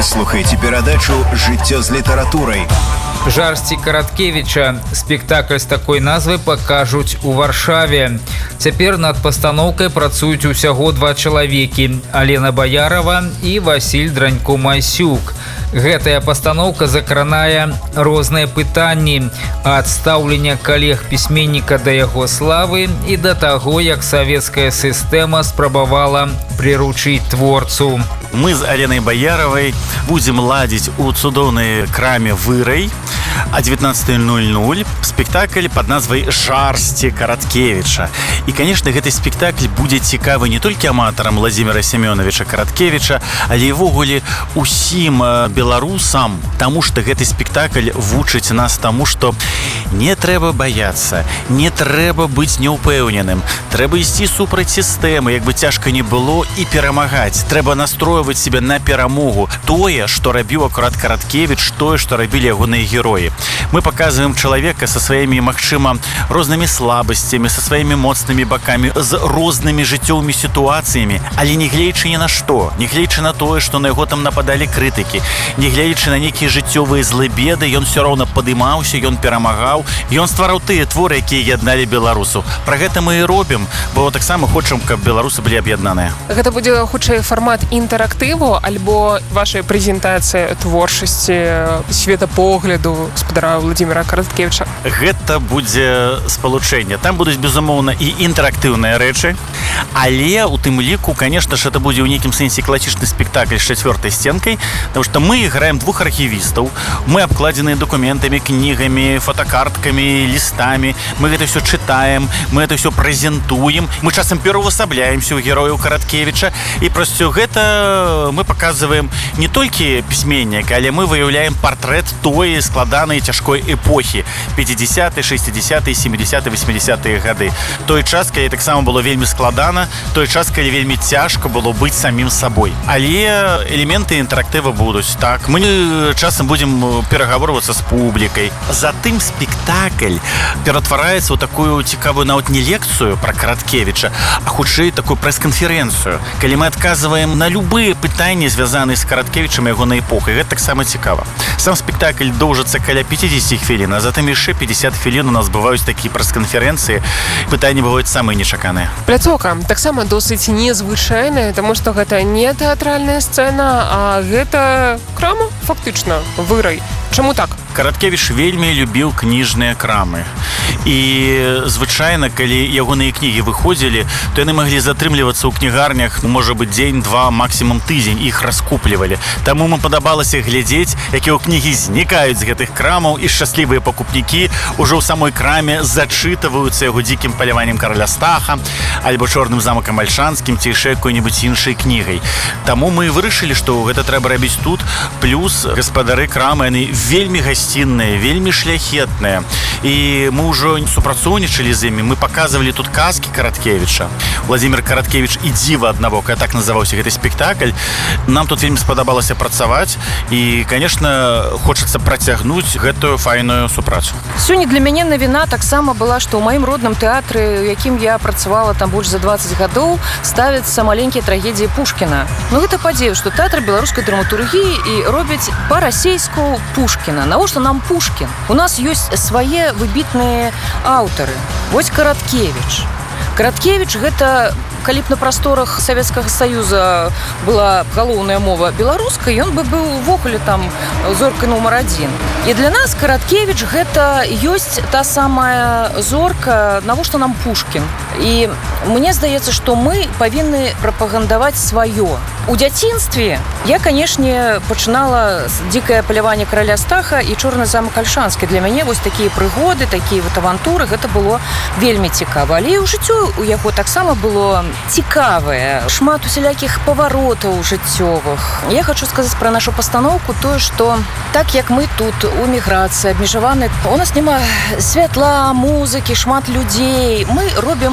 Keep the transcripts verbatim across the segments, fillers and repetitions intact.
Вы слухаеце перадачу «Жыццё з літаратурай». Жарсці Караткевіча. Спектакль з такой назвай пакажуць у Варшаве. Цяпер над пастаноўкай працуюць усяго два чалавекі – Алена Баярова і Васіль Дранько-Масюк. Гэтая пастаноўка закранае розныя пытанні ад стаўлення калег пісьменніка да яго славы і да таго, як савецкая сістэма спрабавала прыручыць творцу. Мы з Аленай Баяровай будзем ладзіць у цудоўнай краме «Вырай» а девятнадцать ноль ноль спектакль под назвай «Жарсці Караткевіча». І, конечно, гэты спектакль будзе цікавы не толькі аматарам Владзіміра Семёновича Караткевіча, але і ввогуле усім беларусам, таму што гэты спектакль вучыць нас таму, што не трэба баяцца, не трэба быць няўпэўненым, трэба ісці супраць сістэмы, як бы цяжка не было, і перамагаць. Трэба настройваць себе на перамогу. Тое, што рабіў акурат Караткевіч, тое, што рабілі ягоныя героі. Мы показываем человека со своими, магчыма, рознымі слабасцямі, со сваімі моцнымі бакамі, з рознымі жыццёвымі сітуацыямі, але не гледзячы ні на што, не гледзячы на тое, што на яго там нападалі крытыкі, не гледзячы на нейкія жыццёвыя злы беды, ён все роўна падымаўся, ён перамагаў, ён ствараў тыя творы, якія ядналі беларусаў. Пра гэта мы і робім, бо таксама хочам, каб беларусы былі аб'яднаныя. Гэта будзе хутчэй фармат інтэрактыву альбо вашай прэзентацыі творчасці, светапогляду спадара Владзіміра Караткевіча? Гэта будзе спалучэнне. Там будуць, безумоўна, і інтэрактыўныя рэчы, але у тым ліку, конечно ж, это будзе ў нейкім сэнсе класічны спектакль з чацвёртай сценкай, потому что мы играем двух архівістаў, мы абкладзеныя документамі, кнігамі, фотокарткамі, лістамі, мы гэта все чытаем, мы это все прэзентуем, мы часам пераўвасабляемся ў герояў Караткевіча, і праз все гэта мы показываем не толькі пісьменніка, але мы выяўляем партрэт той складанай цяжкой эпохі пятидесятые, шестидесятые, семидесятые, восьмидесятые гады. Той час, калі таксама было вельмі складана, той час, калі вельмі цяжка было быць самім сабой. Але элементы інтэрактыва будуць. Так, мы часам будзем перагаворвацца з публікай. Затым спектакль ператвараецца ў такую цікавую нават не лекцыю пра Караткевіча, а хутчэй такую прэс-канферэнцыю, калі мы адказваем на любыя пытанні, звязаныя з Караткевічам і ягонай эпохай. Гэта таксама цікава. Сам спектакль доўжыцца каля пятьдесят хвілін, а затым яшчэ пятьдесят хвілін у нас бываюць такія прэс-канферэнцыі. Пытанні бываюць самыя нечаканыя. Пляцоўка таксама досыць незвычайная, таму што гэта не тэатральная сцэна, а гэта крама, фактычна, «Вырай». Чаму так? Караткевіч вельмі любіў кніжныя крамы. І звычайна, калі ягоныя кнігі выходзілі, то яны маглі затрымлівацца ў кнігарнях, можа быць, дзень, два, максімум тыдзень, іх раскуплівалі. Таму нам падабалася глядзець, якія кнігі знікаюць з гэтых крамаў, і шчаслівыя пакупнікі ўжо ў самой краме зачытваюцца яго дзікім паляваннем караля Стаха, альбо чорным замакам Альшанскім, ці яшчэ якой-небудзь іншай кнігай. Таму мы вырашылі, што гэта трэба рабіць тут, плюс гаспадары крамы, яны вельмі гасцінныя, вельмі шляхетныя. І мы ўжо супрацоўнічалі з імі, мы паказвалі тут казкі Караткевіча. Владзімір Караткевіч і дзіва аднавока, так называўся гэты спектакль. Нам тут вельмі спадабалася працаваць, і, конечно, хочацца працягнуць гэтую файную супрацу. Сёння для мяне навіна таксама была, што ў маім родным тэатры, у якім я працавала там больш за двадцать гадоў, ставяцца маленькія трагедіі Пушкіна. Ну гэта падзея, што тэатр беларускай драматургіі і робяць па-расейску Пушкіна. Навошта нам Пушкін? У нас ёсць свае выбітныя аўтары. Вось Караткевіч. Караткевіч гэта, калі б на прасторах Савецкага Саюза была галоўная мова беларуская, ён бы быў увогуле там зоркай нумар адзін. І для нас Караткевіч гэта ёсць та самая зорка, навошта нам Пушкін. І мне здаецца, што мы павінны прапагандаваць сваё. У дзяцінстве я, канешне, пачынала з дзікае паляванне караля Стаха і чорны замак Альшанскі. Для мяне вось такія прыгоды, такія вот авантуры, гэта было вельмі цікава. Але і ў жыццё у яго таксама было цікавае, шмат усялякіх паваротаў жыццёвых. Я хочу сказаць пра нашу пастаноўку тое, што так як мы тут у міграцыі абмежаваны, у нас няма святла, музыкі, шмат людзей. Мы робім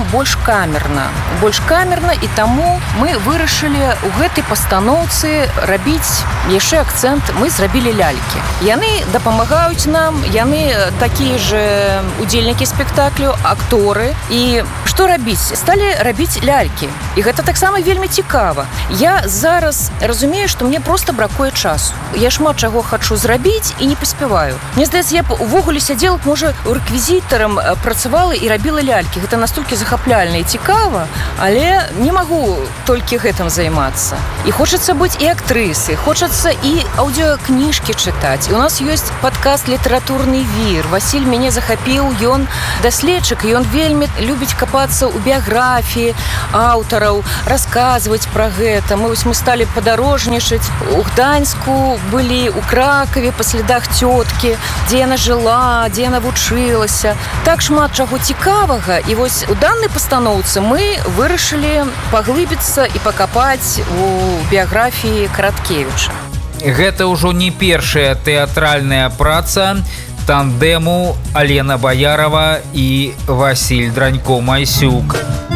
больш камерна больш камерна і таму мы вырашылі у гэтай пастаноўцы рабіць яшчэ акцэнт. Мы зрабілі лялькі, яны дапамагаюць нам, яны такія же удзельнікі спектаклю, акторы. І што рабіць? Сталі рабіць лялькі, і гэта таксама вельмі цікава. Я зараз разумею, што мне просто бракуе часу. Я шмат чаго хачу зрабіць і не паспяваю. Мне здаецца, я б увогуле сядзела, можа, рэквізітарам працавала і рабіла лялькі. Гэта настолькі захапляльна і цікава, але не магу толькі гэтым займацца. І хочацца быць і актрысы, хочацца і аўдыокніжкі чытаць. І у нас ёсць падкаст «Літаратурны вір». Васіль мяне захапіў, ён даследчык, ён вельмі любіць капацца ў біяграфіі аўтараў, расказваць пра гэта. Мы вось мы сталі падарожнічаць у Гданьску, былі ў Кракаве па слядах цёткі, дзе яна жыла, дзе яна вучылася. Так шмат чаго цікавага. І вось у данной пастаноўцы мы вырашылі паглыбіцца і пакапаць у біяграфіі Караткевіча. Гэта ўжо не першая тэатральная праца тандэму Алена Баярова і Васіль Дранько-Майсюк.